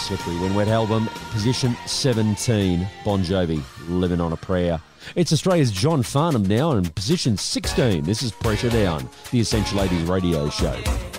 Slippery When Wet album, position 17, Bon Jovi, Living on a Prayer. It's Australia's John Farnham now in position 16. This is Pressure Down, the Essential 80s radio show.